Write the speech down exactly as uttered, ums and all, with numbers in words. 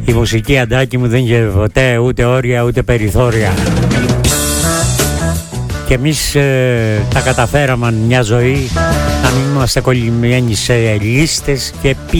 Η μουσική, Αντράκη μου, δεν είχε ποτέ ούτε όρια ούτε περιθώρια. Και εμείς ε, τα καταφέραμε μια ζωή να μην είμαστε κολλημένοι σε λίστες και